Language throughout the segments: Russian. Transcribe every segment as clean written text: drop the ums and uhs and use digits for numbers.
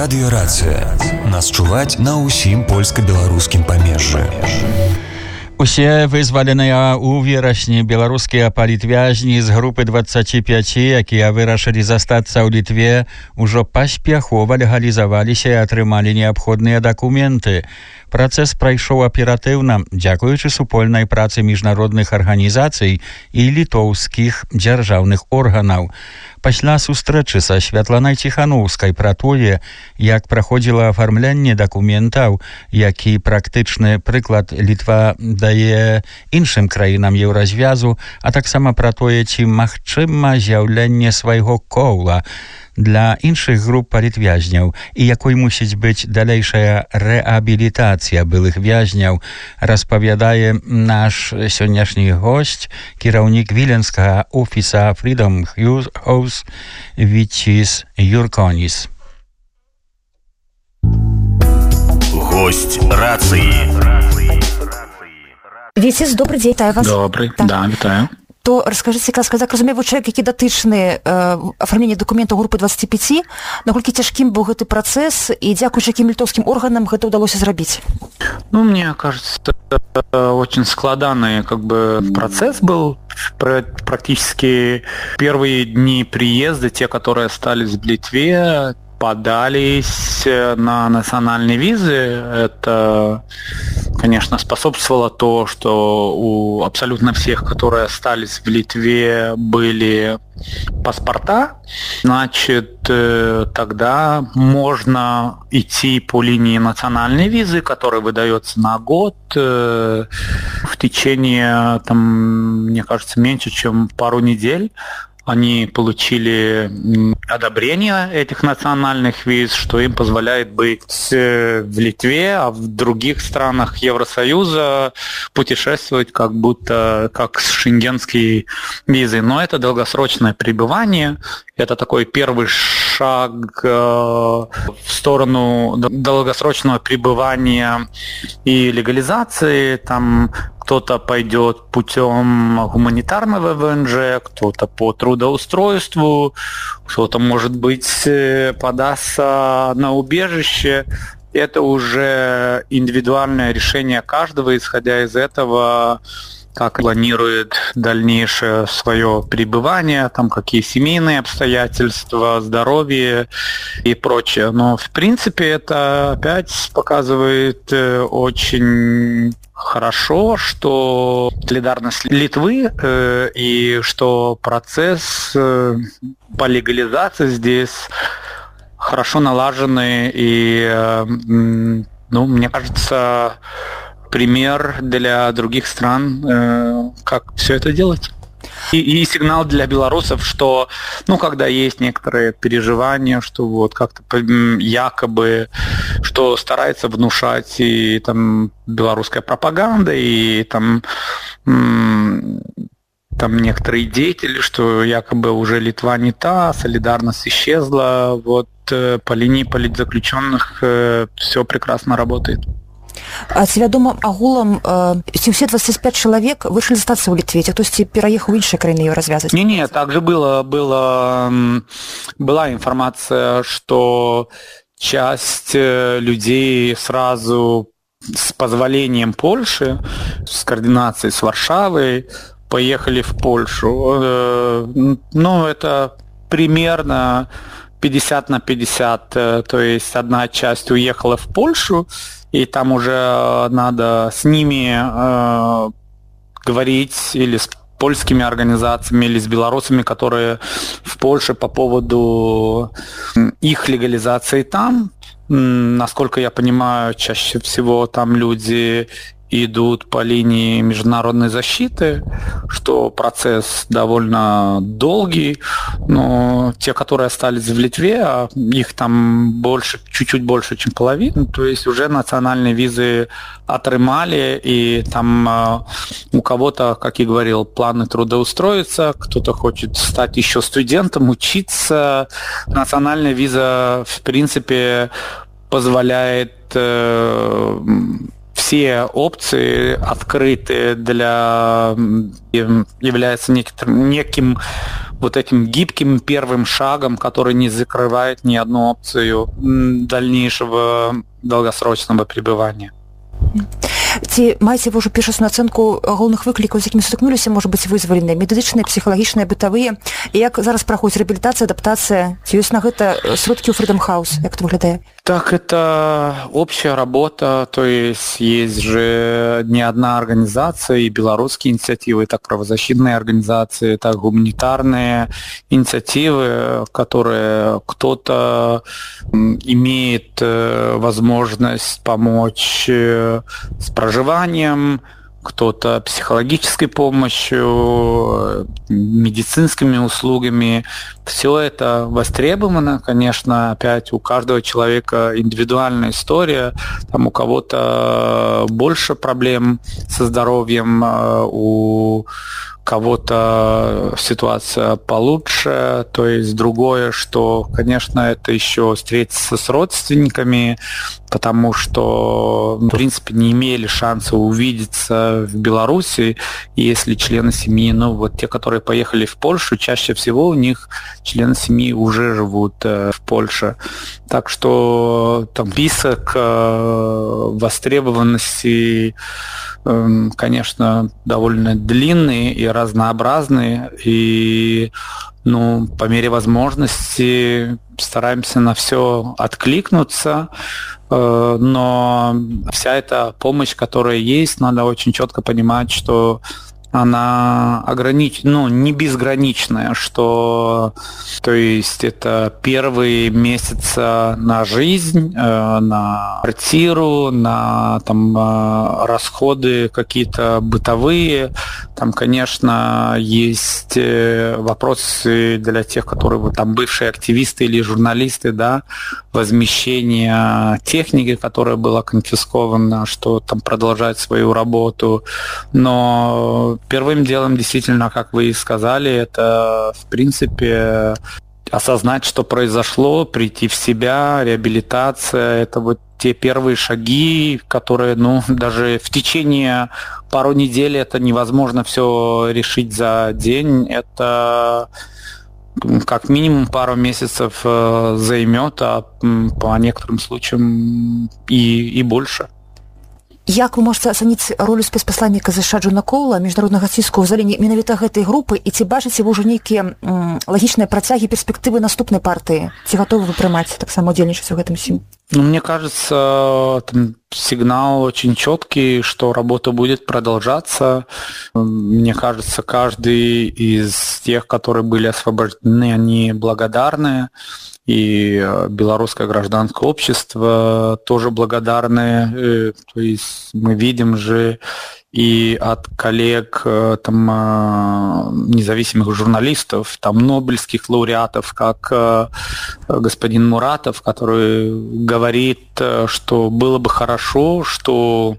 Радыёрацыя. Нас чуваць на ўсім польска-беларускім памежжы. Усе вызваленыя ў верасні беларускія палітвязні з групы 25, якія вырашылі застацца ў Літве, ужо паспяхова легалізаваліся і атрымалі неабходныя дакументы. Працэс прайшоў аператыўна, дзякуючы супольнай працы міжнародных арганізацый і літоўскіх дзяржаўных органаў. Пасля сустрэчы са Святланай Ціхановскай пра тое, як праходзіла афармлянне дакументаў, які практычны прыклад Літва дае іншым краінам еўразвязу, а таксама пра тое, ці магчыма з'яўленне свайго кола для іншых груп палітвязняў і якой мусіць быць далейшая рэабілітацыя былых вязняў, распавядае наш сённяшні госць, кіраўнік віленскага офіса Freedom House Вітис Юрконіс. Гость рацыі. Вітис, добрый дзень, вітаю вас. Добрый, да, вітаю. То расскажыце, так разумею, вы чалавек, які датычны афармлення дакументаў групы 25, наколькі цяжкім быў гэты працэс і дзякуючы якім літоўскім органам гэта ўдалося зрабіць? Ну, мне кажется, очень складанный процесс был. Практически первые дни приезда, те, которые остались в Литве, подались на национальные визы. Это, конечно, способствовало то, что у абсолютно всех, которые остались в Литве, были паспорта. Значит, тогда можно идти по линии национальной визы, которая выдается на год в течение, мне кажется, меньше, чем пару недель. Они получили одобрение этих национальных виз, что им позволяет быть в Литве, а в других странах Евросоюза путешествовать как с шенгенской визой. Но это долгосрочное пребывание, это такой первый шаг в сторону долгосрочного пребывания и легализации. Там кто-то пойдет путем гуманитарного ВНЖ, кто-то по трудоустройству, кто-то, может быть, подастся на убежище. Это уже индивидуальное решение каждого, исходя из этого, как планирует дальнейшее свое пребывание, какие семейные обстоятельства, здоровье и прочее. Но, в принципе, это опять показывает очень хорошо, что солидарность Литвы и что процесс по легализации здесь хорошо налаженный и, мне кажется, пример для других стран, как все это делать. И сигнал для белорусов, что, когда есть некоторые переживания, что как-то якобы, что старается внушать и белорусская пропаганда, и некоторые деятели, что якобы уже Литва не та, солидарность исчезла, по линии политзаключенных все прекрасно работает. А ці вядома агулам, ці ўсе 25 чалавек вырашылі застацца ў Літве, ці хтосьці пераехаў у іншыя краіны еўразвязу? Не, также была информация, что часть людей сразу с позволением Польши, с координацией с Варшавой, поехали в Польшу. Это примерно 50 на 50, то есть одна часть уехала в Польшу, и там уже надо с ними говорить или с польскими организациями, или с белорусами, которые в Польше по поводу их легализации там. Насколько я понимаю, чаще всего там люди идут по линии международной защиты, что процесс довольно долгий, но те, которые остались в Литве, их там больше, чуть-чуть больше, чем половина, то есть уже национальные визы отрымали, и там у кого-то, как я говорил, планы трудоустроиться, кто-то хочет стать еще студентом, учиться. Национальная виза, в принципе, позволяет все опции открыты являются неким вот этим гибким первым шагом, который не закрывает ни одну опцию дальнейшего долгосрочного пребывания. Ці маеце вы ўжо першасную ацэнку галоўных выклікаў, з якімі сутыкнуліся, можа быць, вызваленыя, медычныя, псіхалагічныя, бытавыя? І як зараз праходзіць рэабілітацыя, адаптацыя? Ці ёсць на гэта сродкі ў Freedom House? Як это выглядае? Так, это общая работа, то есть же не одна организация, и белорусские инициативы, так правозащитные организации, так гуманитарные инициативы, которые кто-то имеет возможность помочь с проживанием, кто-то психологической помощью, медицинскими услугами. Все это востребовано, конечно, опять у каждого человека индивидуальная история. Там у кого-то больше проблем со здоровьем, у кого-то ситуация получше, то есть другое, что, конечно, это еще встретиться с родственниками, потому что, в принципе, не имели шанса увидеться в Беларуси, и если члены семьи, ну вот те, которые поехали в Польшу, чаще всего у них члены семьи уже живут в Польше. Так что там список востребованности, конечно, довольно длинный и разнообразный, и по мере возможности стараемся на все откликнуться, но вся эта помощь, которая есть, надо очень четко понимать, что она не безграничная, что, то есть это первые месяцы на жизнь, на квартиру, на расходы какие-то бытовые. Там, конечно, есть вопросы для тех, которые там бывшие активисты или журналисты, да, возмещение техники, которая была конфискована, что там продолжать свою работу, но первым делом, действительно, как вы и сказали, это, в принципе, осознать, что произошло, прийти в себя, реабилитация, это вот те первые шаги, которые, даже в течение пару недель это невозможно все решить за день, это как минимум пару месяцев займет, а по некоторым случаям и больше. Як вы можете ацаніць ролю спецпасланніка ЗША Джона Коула, міжнароднага ціску ў здаленні менавіта гэтай групы, і ці бачыце вы ўжо нейкія лагічныя працягі, перспектывы наступнай партыі? Ці гатовы вы прымаць таксама удзельнічаць у гэтым всім? Мне кажется, там сигнал очень четкий, что работа будет продолжаться. Мне кажется, каждый из тех, которые были освобождены, они благодарны. И белорусское гражданское общество тоже благодарны. То есть мы видим же и от коллег независимых журналистов, нобелевских лауреатов, как господин Муратов, который говорит, что было бы хорошо, что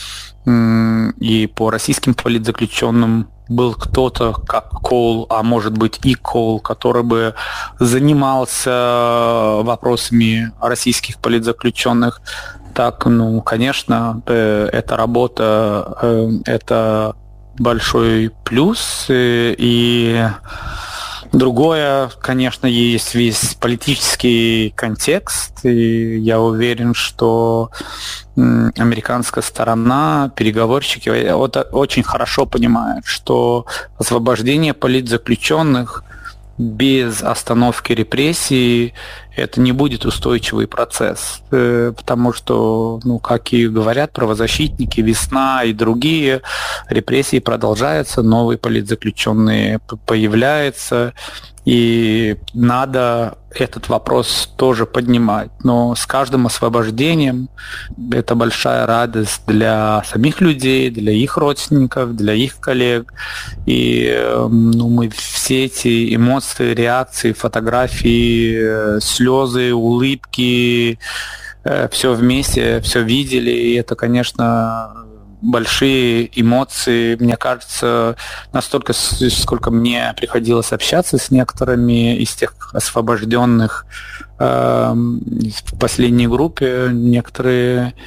и по российским политзаключенным был кто-то, как Коул, а может быть и Коул, который бы занимался вопросами российских политзаключенных. Так, конечно, эта работа, это большой плюс. И другое, конечно, есть весь политический контекст, и я уверен, что американская сторона, переговорщики очень хорошо понимают, что освобождение политзаключенных без остановки репрессий это не будет устойчивый процесс, потому что, как и говорят правозащитники, весна и другие, репрессии продолжаются, новые политзаключенные появляются, и надо этот вопрос тоже поднимать. Но с каждым освобождением это большая радость для самих людей, для их родственников, для их коллег. И мы все эти эмоции, реакции, фотографии, слезы, улыбки, все вместе, все видели. И это, конечно, большие эмоции, мне кажется, настолько, сколько мне приходилось общаться с некоторыми из тех освобожденных в последней группе, некоторые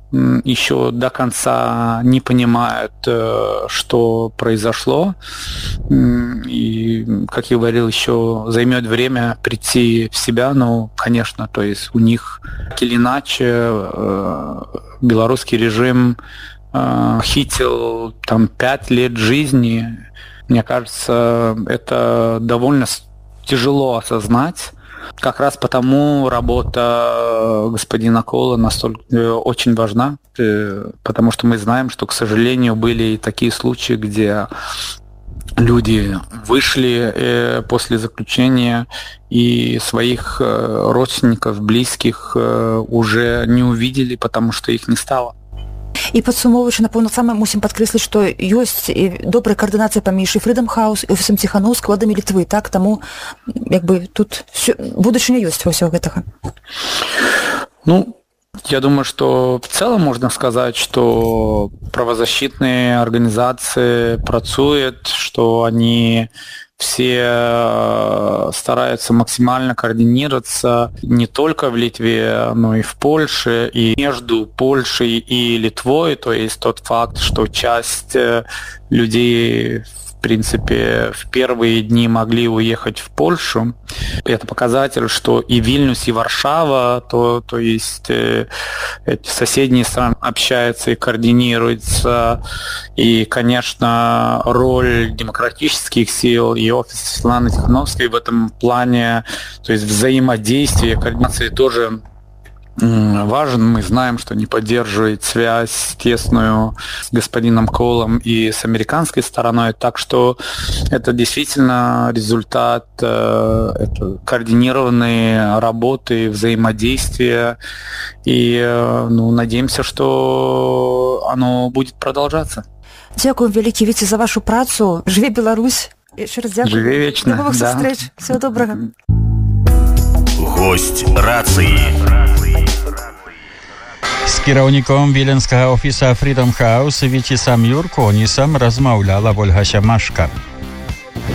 еще до конца не понимают, что произошло. И, как я говорил, еще займет время прийти в себя. Но, конечно, то есть у них так или иначе белорусский режим хитил там 5 лет жизни. Мне кажется, это довольно тяжело осознать. Как раз потому работа господина Коула настолько очень важна, потому что мы знаем, что, к сожалению, были и такие случаи, где люди вышли после заключения и своих родственников, близких уже не увидели, потому что их не стало. І падсумоўваючы, напэўна, саме мусім падкрэсліць, што ёсць добрая каардынацыя паміж і Freedom House, і офісам Ціханаўскага, складамі Літвы, так? Таму, як бы, тут будучыня ёсць ва ўсё гэтага. Ну, я думаю, что в целом можно сказать, что правозащитные организации працуют, что они все стараются максимально координироваться не только в Литве, но и в Польше, и между Польшей и Литвой. То есть тот факт, что часть людей, в принципе, в первые дни могли уехать в Польшу. Это показатель, что и Вильнюс, и Варшава, то есть эти соседние страны общаются и координируются. И, конечно, роль демократических сил и офиса Светланы Тихановской в этом плане, то есть взаимодействие, координации тоже важен. Мы знаем, что они поддерживают связь тесную с господином Коулом и с американской стороной, так что это действительно результат это координированной работы, взаимодействия, и надеемся, что оно будет продолжаться. Дякую вялікі, Віце, за вашу працу. Жыве Беларусь. Яшчэ раз дзякую. Жыве вечна. До новых сустрэч. Всего добрага. Гость рацыі. З кіраўніком віленскага офіса Freedom House Віцісам Юрконісам размаўляла Ольга Сямашка.